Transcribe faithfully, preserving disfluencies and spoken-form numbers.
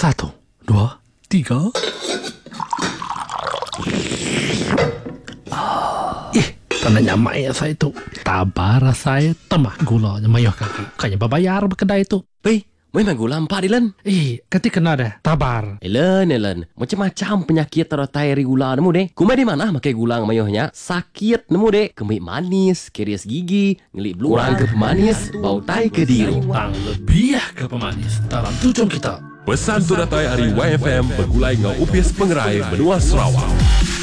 Satu, dua, tiga. Ih, tandanya mak saya tu. Tabar saya temah gula mayuh kaki. Kayaknya berbayar berkedai tu. Weh, memang gula empat, Ilan. Eh, kati kena dah. Tabar. Ilan, Ilan. Macam-macam penyakit teratai dari gula nemu deh. Kumai di mana makai gula mayuhnya? Sakit nemu deh. Kemik manis, keris gigi, ngelik beluang ke pemanis, bau tai ke diru. Tang lebih ke pemanis dalam tujuan kita. Pesan teratai hari Y F M bergulai ngau upis pengerai benua Sarawak.